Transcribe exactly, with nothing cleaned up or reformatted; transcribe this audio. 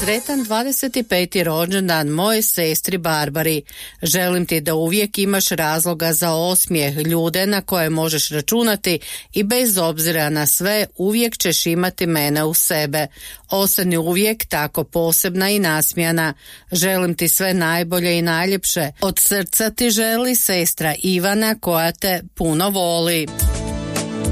Sretan dvadeset peti rođendan moje sestri Barbari. Želim ti da uvijek imaš razloga za osmijeh, ljude na koje možeš računati i bez obzira na sve uvijek ćeš imati mene u sebe. Ostani uvijek tako posebna i nasmijana. Želim ti sve najbolje i najljepše. Od srca ti želi sestra Ivana koja te puno voli.